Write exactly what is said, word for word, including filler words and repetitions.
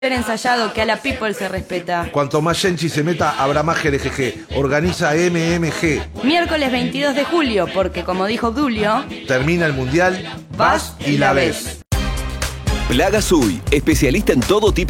ensayado que a la people se respeta. Cuanto más Genchi se meta, habrá más G L G G. Organiza M M G. Miércoles veintidós de julio, porque como dijo Obdulio, termina el mundial, vas y la ves. Plaga Sui, especialista en todo tipo